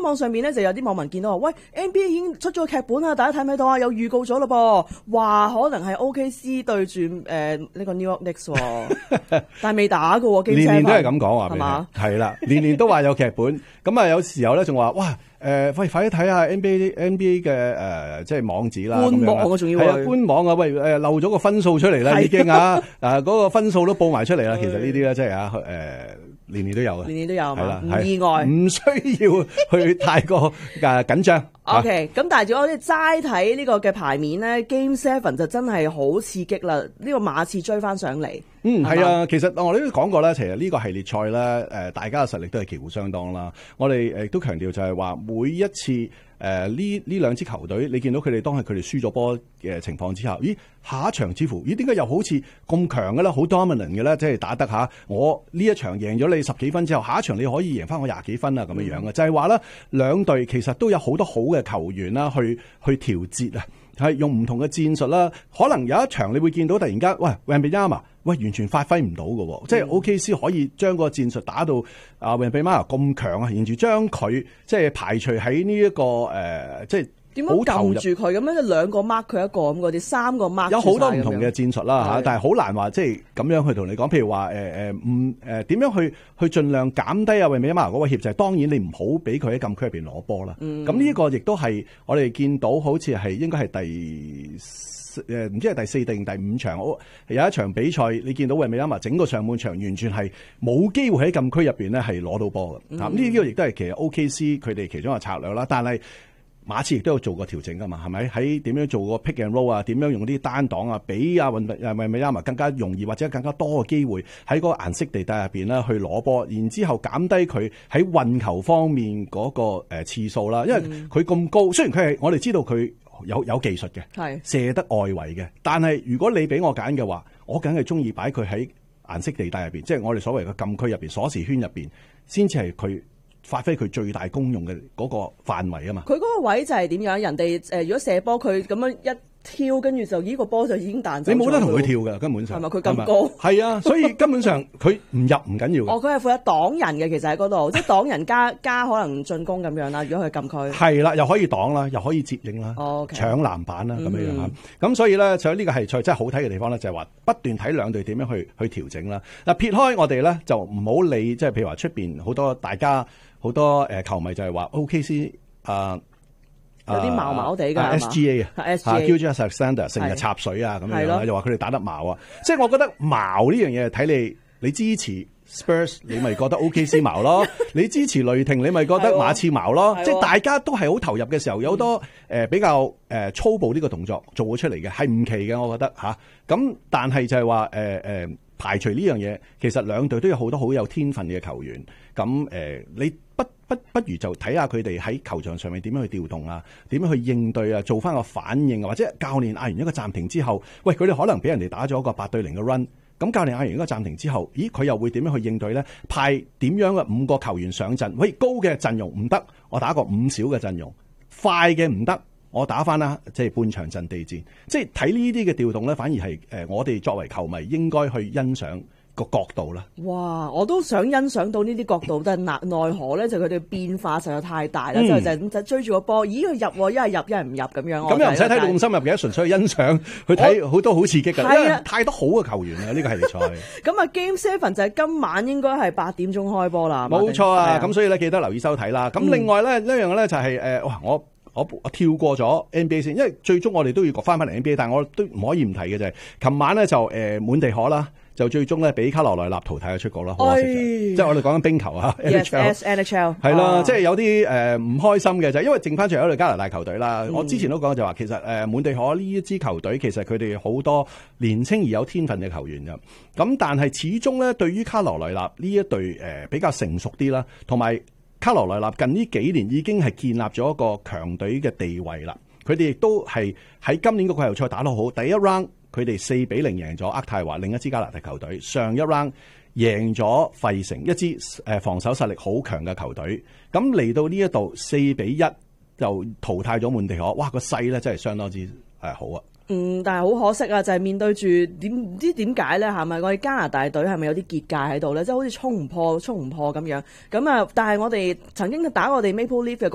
網上面咧就有啲網民見到話，喂 NBA 已經出咗個劇本啦，大家睇唔睇到啊？有預告咗咯噃，話可能係 OKC 對住呢個 New York Knicks 喎，但係未打嘅喎， 年年都係咁講話， 係嘛？ 係啦，年年都話有劇本，咁啊有時候咧仲話哇。喂，快啲睇下 NBA 嘅即係網址啦， 官網啊，仲要係啊，官網啊，喂，漏咗個分數出嚟啦，已經啊，嗰個分數都報埋出嚟啦。其實呢啲咧，即係啊，年年都有嘅， 年年都有係啦， 唔意外， 唔需要去太過緊張。 OK，咁但係如果我哋齋睇呢個嘅牌面咧 ，Game 7就真係好刺激啦！呢個馬刺追翻上嚟， 係啊，其實我哋都講過咧，其實呢個系列賽咧，大家嘅實力都係旗鼓相當啦。我哋亦都強調就係話，每一次呢兩支球隊，你見到佢哋當係佢哋輸咗波嘅情況之下，咦，下一場似乎點解又好似咁強嘅咧，好 dominant 嘅咧，即係打得下我呢一場贏咗你10幾分之後，下一場你可以贏翻我20幾分啊咁樣嘅，就係話咧兩隊其實都有好多好嘅球員啦，去調節啊，係用唔同嘅戰術啦。可能有一場你會見到突然間，喂 Wembanyama 喂完全發揮唔到嘅，即係 OKC 可以將個戰術打到Wembanyama 咁強啊，然住將佢即係排除喺呢一個即係。 點樣撳住佢咁樣兩個 mark 佢一個咁嗰啲3個 mark 有好多唔同嘅戰術啦嚇，但係好難話即係咁樣去同你講。譬如話點樣去盡量減低啊Wembanyama嗰個威脅，就係當然你唔好俾佢喺禁區入邊攞波啦。咁呢個亦都係我哋見到好似係應該係唔知係第4定第5場，有一場比賽你見到Wembanyama整個上半場完全係冇機會喺禁區入邊咧係攞到波嘅。呢個亦都係其實 OKC 佢哋其中一個策略啦，但係。馬刺亦都有做過調整噶嘛，係咪？喺點樣做個 pick and roll 啊？點樣用啲單擋啊？俾Wembanyama更加容易或者更加多嘅機會喺嗰個顏色地帶入邊啦去攞波，然之後減低佢喺運球方面嗰個次數啦。因為佢咁高，雖然佢係我哋知道佢有技術嘅，射得外圍嘅，但係如果你俾我揀嘅話，我梗係中意擺佢喺顏色地帶入邊，即係我哋所謂嘅禁區入邊、鎖匙圈入邊，先至係佢。發揮佢最大功用嘅嗰個範圍啊嘛， 佢嗰個位就係點樣？人哋如果射波，佢咁樣一跳，跟住就呢個波就已經彈走。 你冇得同佢跳㗎，根本上係咪佢咁高？ 係啊，所以根本上佢唔入唔緊要嘅。 佢係負責擋人嘅，其實喺嗰度，即係擋人加可能進攻咁樣啦。如果佢禁區係啦，又可以擋啦，又可以接應啦，搶籃板啦咁樣嚇。咁所以咧，就呢個係賽真係好睇嘅地方咧，就係話不斷睇兩隊點樣去調整啦。嗱，撇開我哋咧，就唔好理，即係譬如話出邊好多大家。好多球迷就係話 OKC 有啲毛地㗎 SGA 啊，Gilgeous Alexander 成日插水啊咁樣，又話佢哋打得毛啊，即係我覺得毛呢樣嘢係睇你支持 Spurs 你咪覺得 OKC 毛咯，你支持雷霆你咪覺得馬刺毛咯，即係大家都係好投入嘅時候，有好多比較粗暴呢個動作做咗出嚟嘅，係唔奇嘅，我覺得嚇。咁但係就係話排除呢樣嘢，其實兩隊都有好多好有天分嘅球員。咁你不如就睇下佢哋喺球場上面點樣去調動啊，點樣去應對啊，做翻個反應啊，或者教練嗌完一個暫停之後，喂佢哋可能俾人哋打咗個8-0嘅 run， 咁教練嗌完一個暫停之後，咦佢又會點樣去應對咧？派點樣嘅5個球員上陣？喂高嘅陣容唔得，我打個5小嘅陣容；快嘅唔得，我打翻啦，即係半場陣地戰。即係睇呢啲嘅調動咧，反而係我哋作為球迷應該去欣賞個角度啦。 哇！我都想欣賞到呢啲角度，但係奈何咧就佢哋變化實在太大啦，就追住個波，咦佢入，一係入，一係唔入咁樣。 咁又唔使睇到咁深入嘅，純粹去欣賞，去睇好多好刺激㗎，因為太多好嘅球員啦呢個系列賽。咁啊 Game 7就係今晚應該係8點鐘開波啦。 冇錯啊！咁所以咧記得留意收睇啦。咁另外咧呢樣咧就係我跳過咗 NBA 先，因為最終我哋都要翻嚟 NBA， 但係我都唔可以唔提嘅就係，琴晚咧就滿地可啦，就最終咧俾卡羅來納淘汰咗出局啦，好可惜即係我哋講緊冰球啊 ，NHL 係啦，即係有啲唔開心嘅就係因為剩翻最後一隊加拿大球隊啦。我之前都講就話其實滿地可呢一支球隊其實佢哋好多年青而有天分嘅球員㗎，咁但係始終咧對於卡羅來納呢一隊比較成熟啲啦，同埋卡羅來納近呢幾年已經係建立咗一個強隊嘅地位啦。佢哋亦都係喺今年個季後賽打得好。第一 round 佢哋4-0贏咗渥太華，另一支加拿大球隊。上一 round 贏咗費城，一支防守實力好強嘅球隊。咁嚟到呢一度4-1就淘汰咗滿地可。哇！個勢咧真係相當之好啊！ 但係好可惜啊，就係面對住唔知點解咧，係咪我哋加拿大隊係咪有啲結界喺度咧？即係好似衝唔破咁樣。咁啊，但係我哋曾經打我哋 Maple Leaf 嘅